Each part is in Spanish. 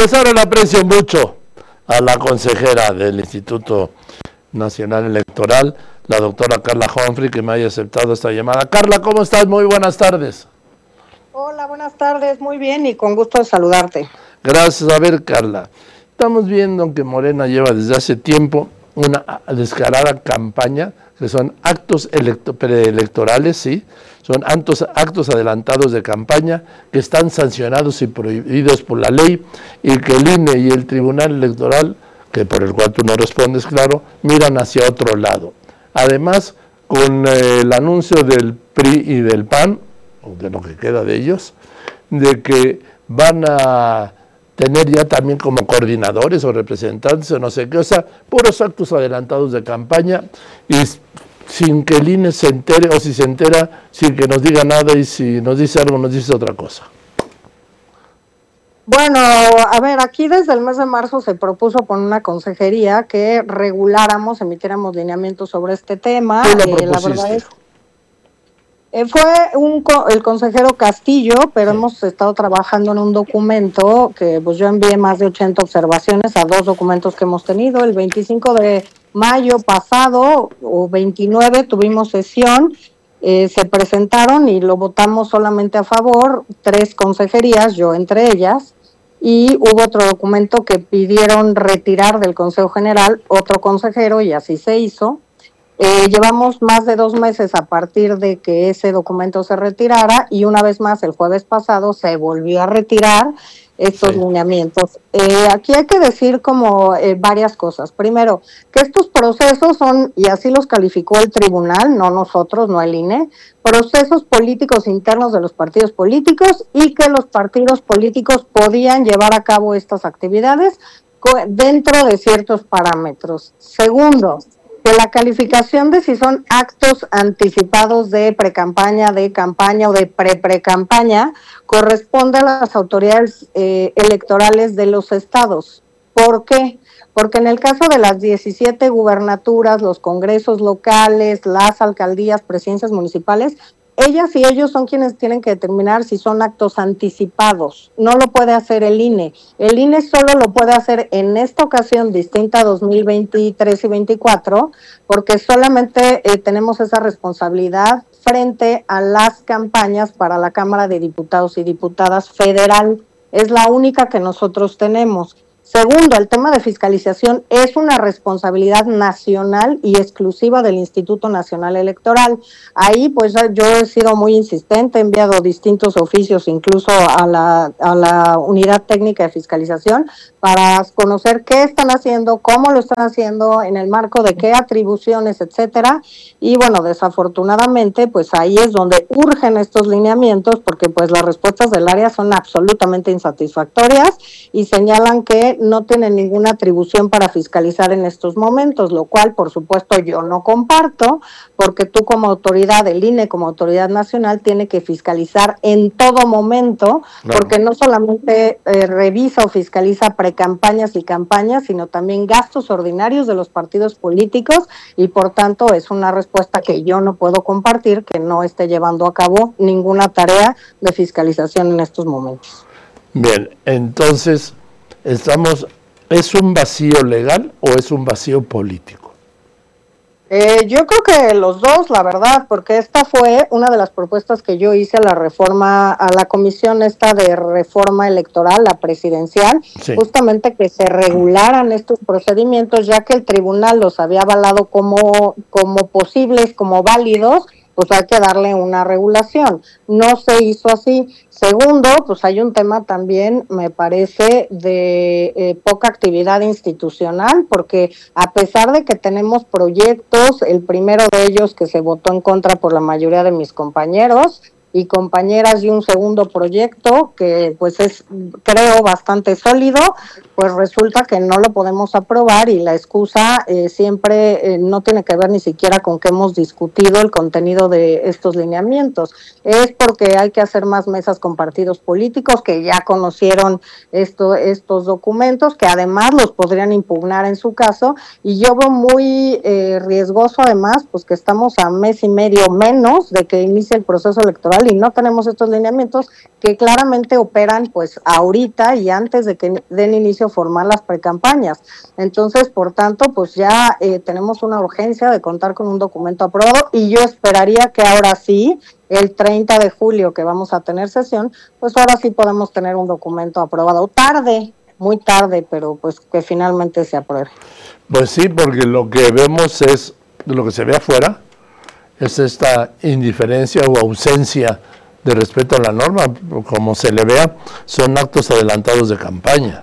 Pues ahora le aprecio mucho a la consejera del Instituto Nacional Electoral, la doctora Carla Humphrey, que me haya aceptado esta llamada. Carla, ¿cómo estás? Muy buenas tardes. Hola, buenas tardes, muy bien y con gusto de saludarte. Gracias. A ver, Carla, estamos viendo que Morena lleva desde hace tiempo una descarada campaña, que son actos preelectorales, ¿sí? Son actos adelantados de campaña que están sancionados y prohibidos por la ley, y que el INE y el Tribunal Electoral, que por el cual tú no respondes, claro, miran hacia otro lado. Además, con el anuncio del PRI y del PAN, o de lo que queda de ellos, de que van a tener ya también como coordinadores o representantes o no sé qué, o sea, puros actos adelantados de campaña, y sin que el INE se entere, o si se entera, sin que nos diga nada, y si nos dice algo, nos dice otra cosa. Bueno, a ver, aquí desde el mes de marzo se propuso por una consejería que reguláramos, emitiéramos lineamientos sobre este tema. ¿Qué lo propusiste? La verdad es, fue el consejero Castillo, pero sí, hemos estado trabajando en un documento que pues yo envié más de 80 observaciones a 2 documentos que hemos tenido. El 25 de mayo pasado, o 29, tuvimos sesión. Se presentaron y lo votamos solamente a favor, 3 consejerías, yo entre ellas, y hubo otro documento que pidieron retirar del Consejo General, otro consejero, y así se hizo. Llevamos más de 2 meses a partir de que ese documento se retirara, y una vez más el jueves pasado se volvió a retirar estos lineamientos. Aquí hay que decir como varias cosas. Primero, que estos procesos son, y así los calificó el tribunal, no nosotros, no el INE, procesos políticos internos de los partidos políticos, y que los partidos políticos podían llevar a cabo estas actividades dentro de ciertos parámetros. Segundo, que la calificación de si son actos anticipados de precampaña, de campaña o de pre-precampaña corresponde a las autoridades electorales de los estados. ¿Por qué? Porque en el caso de las 17 gubernaturas, los congresos locales, las alcaldías, presidencias municipales, ellas y ellos son quienes tienen que determinar si son actos anticipados. No lo puede hacer el INE. El INE solo lo puede hacer en esta ocasión distinta a 2023 y 2024, porque solamente tenemos esa responsabilidad frente a las campañas para la Cámara de Diputados y Diputadas Federal. Es la única que nosotros tenemos. Segundo, el tema de fiscalización es una responsabilidad nacional y exclusiva del Instituto Nacional Electoral. Ahí pues yo he sido muy insistente, he enviado distintos oficios incluso a la Unidad Técnica de Fiscalización para conocer qué están haciendo, cómo lo están haciendo, en el marco de qué atribuciones, etcétera. Y bueno, desafortunadamente pues ahí es donde urgen estos lineamientos, porque pues las respuestas del área son absolutamente insatisfactorias y señalan que no tienen ninguna atribución para fiscalizar en estos momentos, lo cual por supuesto yo no comparto, porque tú como autoridad, el INE como autoridad nacional, tiene que fiscalizar en todo momento, porque no solamente revisa o fiscaliza precampañas y campañas, sino también gastos ordinarios de los partidos políticos, y por tanto es una respuesta que yo no puedo compartir, que no esté llevando a cabo ninguna tarea de fiscalización en estos momentos. Bien, entonces ¿es un vacío legal o es un vacío político? Yo creo que los dos, la verdad, porque esta fue una de las propuestas que yo hice a la reforma, a la comisión esta de reforma electoral, la presidencial, justamente que se regularan estos procedimientos, ya que el tribunal los había avalado como posibles, como válidos, pues hay que darle una regulación. No se hizo así. Segundo, pues hay un tema también, me parece, de poca actividad institucional, porque a pesar de que tenemos proyectos, el primero de ellos que se votó en contra por la mayoría de mis compañeros y compañeras, y un segundo proyecto que pues es, creo, bastante sólido, pues resulta que no lo podemos aprobar y la excusa siempre no tiene que ver ni siquiera con que hemos discutido el contenido de estos lineamientos. Es porque hay que hacer más mesas con partidos políticos que ya conocieron estos documentos, que además los podrían impugnar en su caso, y yo veo muy riesgoso además, pues que estamos a mes y medio menos de que inicie el proceso electoral y no tenemos estos lineamientos que claramente operan pues ahorita y antes de que den inicio formar las precampañas. Entonces, por tanto, pues ya tenemos una urgencia de contar con un documento aprobado y yo esperaría que ahora sí, el 30 de julio que vamos a tener sesión, pues ahora sí podemos tener un documento aprobado. Tarde, muy tarde, pero pues que finalmente se apruebe. Pues sí, porque lo que vemos es, lo que se ve afuera, es esta indiferencia o ausencia de respeto a la norma, como se le vea, son actos adelantados de campaña.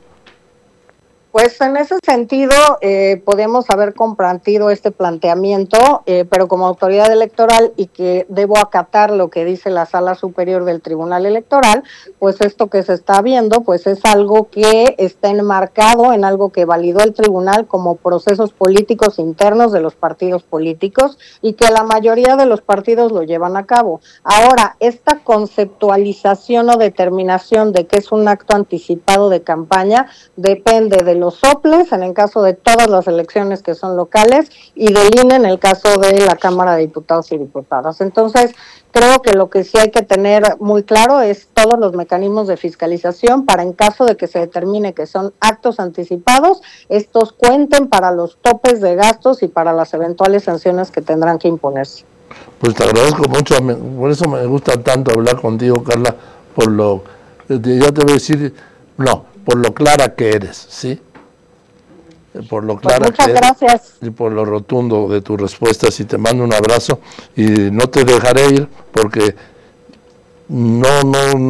Pues en ese sentido podemos haber compartido este planteamiento, pero como autoridad electoral y que debo acatar lo que dice la Sala Superior del Tribunal Electoral, pues esto que se está viendo pues es algo que está enmarcado en algo que validó el tribunal como procesos políticos internos de los partidos políticos y que la mayoría de los partidos lo llevan a cabo. Ahora, esta conceptualización o determinación de que es un acto anticipado de campaña depende de los soples en el caso de todas las elecciones que son locales y del INE en el caso de la Cámara de Diputados y Diputadas. Entonces, creo que lo que sí hay que tener muy claro es todos los mecanismos de fiscalización para en caso de que se determine que son actos anticipados, estos cuenten para los topes de gastos y para las eventuales sanciones que tendrán que imponerse. Pues te agradezco mucho, por eso me gusta tanto hablar contigo, Carla, por lo, yo te voy a decir, no, por lo clara que eres, ¿sí? Por lo clara pues muchas que eres gracias. Y por lo rotundo de tus respuestas, y te mando un abrazo y no te dejaré ir porque no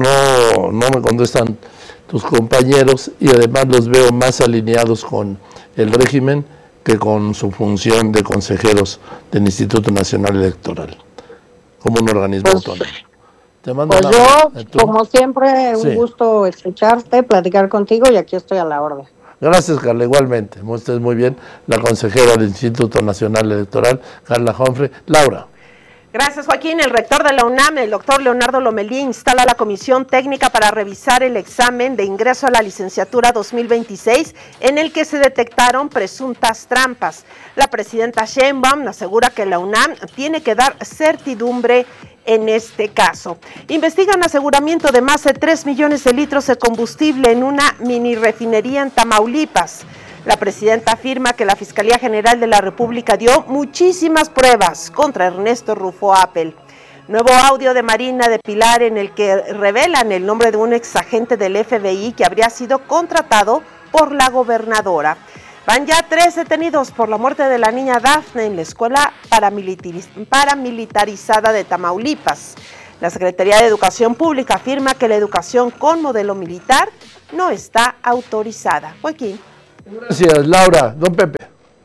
me contestan tus compañeros y además los veo más alineados con el régimen que con su función de consejeros del Instituto Nacional Electoral, como un organismo autónomo. Te mando pues yo, como siempre, un gusto escucharte, platicar contigo y aquí estoy a la orden. Gracias, Carla, igualmente. Estés muy bien, la consejera del Instituto Nacional Electoral, Carla Humphrey. Laura. Gracias, Joaquín. El rector de la UNAM, el doctor Leonardo Lomelí, instala la comisión técnica para revisar el examen de ingreso a la licenciatura 2026, en el que se detectaron presuntas trampas. La presidenta Sheinbaum asegura que la UNAM tiene que dar certidumbre en este caso. Investigan aseguramiento de más de 3 millones de litros de combustible en una mini refinería en Tamaulipas. La presidenta afirma que la Fiscalía General de la República dio muchísimas pruebas contra Ernesto Rufo Appel. Nuevo audio de Marina de Pilar en el que revelan el nombre de un exagente del FBI que habría sido contratado por la gobernadora. Van ya 3 detenidos por la muerte de la niña Dafne en la escuela paramilitarizada de Tamaulipas. La Secretaría de Educación Pública afirma que la educación con modelo militar no está autorizada. Joaquín. Gracias, Laura. Don Pepe.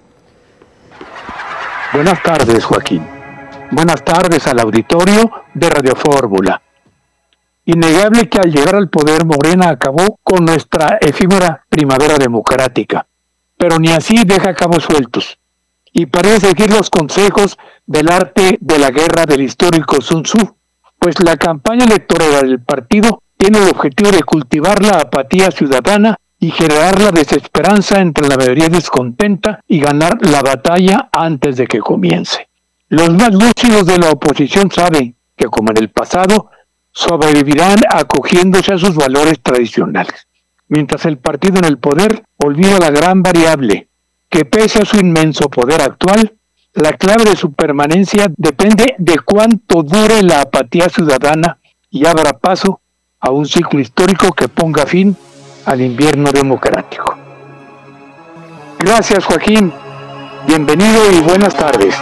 Buenas tardes, Joaquín. Buenas tardes al auditorio de Radio Fórmula. Innegable que al llegar al poder Morena acabó con nuestra efímera primavera democrática, pero ni así deja cabos sueltos, y parece seguir los consejos del arte de la guerra del histórico Sun Tzu, pues la campaña electoral del partido tiene el objetivo de cultivar la apatía ciudadana y generar la desesperanza entre la mayoría descontenta y ganar la batalla antes de que comience. Los más lúcidos de la oposición saben que, como en el pasado, sobrevivirán acogiéndose a sus valores tradicionales, mientras el partido en el poder olvida la gran variable, que pese a su inmenso poder actual, la clave de su permanencia depende de cuánto dure la apatía ciudadana y abra paso a un ciclo histórico que ponga fin al invierno democrático. Gracias, Joaquín. Bienvenido y buenas tardes.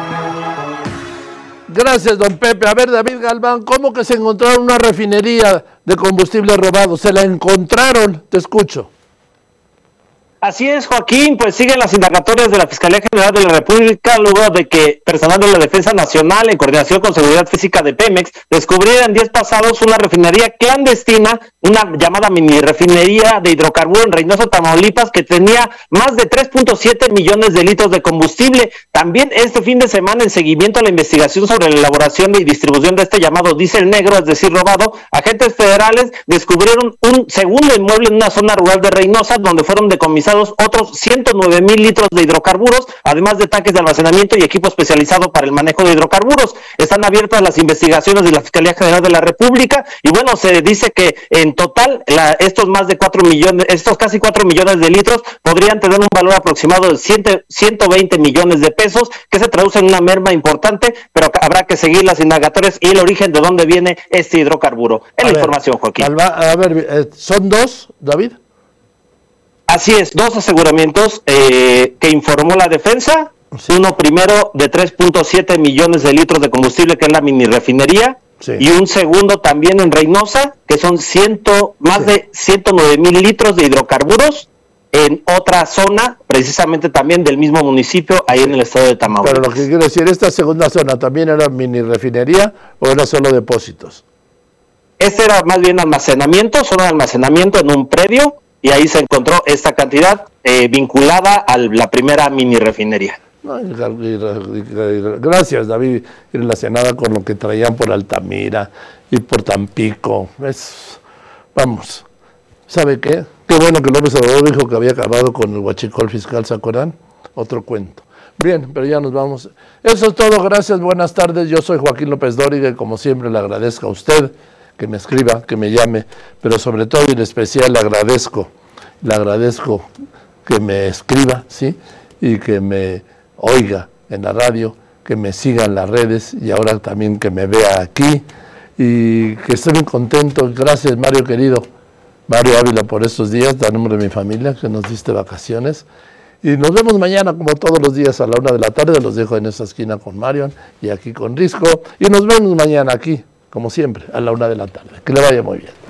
Gracias, don Pepe. A ver, David Galván, ¿cómo que se encontraron una refinería de combustible robado? ¿Se la encontraron? Te escucho. Así es, Joaquín, pues siguen las indagatorias de la Fiscalía General de la República luego de que personal de la Defensa Nacional en coordinación con Seguridad Física de Pemex descubriera en días pasados una refinería clandestina, una llamada mini refinería de hidrocarburo en Reynosa, Tamaulipas, que tenía más de 3.7 millones de litros de combustible. También este fin de semana, en seguimiento a la investigación sobre la elaboración y distribución de este llamado diésel negro, es decir, robado, agentes federales descubrieron un segundo inmueble en una zona rural de Reynosa, donde fueron decomisados otros 109,000 litros de hidrocarburos, además de tanques de almacenamiento y equipo especializado para el manejo de hidrocarburos. Están abiertas las investigaciones de la Fiscalía General de la República y bueno, se dice que en total estos casi 4 millones de litros podrían tener un valor aproximado de 120 millones de pesos, que se traduce en una merma importante, pero habrá que seguir las indagatorias y el origen de dónde viene este hidrocarburo. Es la información, Joaquín. A ver, ¿son dos, David? Así es, dos aseguramientos que informó la defensa, sí. Uno primero de 3.7 millones de litros de combustible, que es la mini refinería, sí. Y un segundo también en Reynosa, que son más de 109,000 litros de hidrocarburos en otra zona, precisamente también del mismo municipio, ahí en el estado de Tamaulipas. Pero lo que quiero decir, ¿esta segunda zona también era mini refinería o era solo depósitos? Este era más bien zona de almacenamiento en un predio, y ahí se encontró esta cantidad vinculada a la primera mini refinería. Gracias, David, relacionada con lo que traían por Altamira y por Tampico. Vamos, ¿sabe qué? Qué bueno que López Obrador dijo que había acabado con el huachicol fiscal, ¿se acuerdan? Otro cuento. Bien, pero ya nos vamos. Eso es todo, gracias, buenas tardes. Yo soy Joaquín López Dóriga y como siempre le agradezco a usted que me escriba, que me llame, pero sobre todo y en especial le agradezco que me escriba, ¿sí? Y que me oiga en la radio, que me siga en las redes y ahora también que me vea aquí y que estoy muy contento. Gracias, Mario querido, Mario Ávila, por estos días, a nombre de mi familia, que nos diste vacaciones. Y nos vemos mañana, como todos los días, a la 1 de la tarde. Los dejo en esta esquina con Marion y aquí con Risco. Y nos vemos mañana aquí, como siempre, a la 1 de la tarde. Que le vaya muy bien.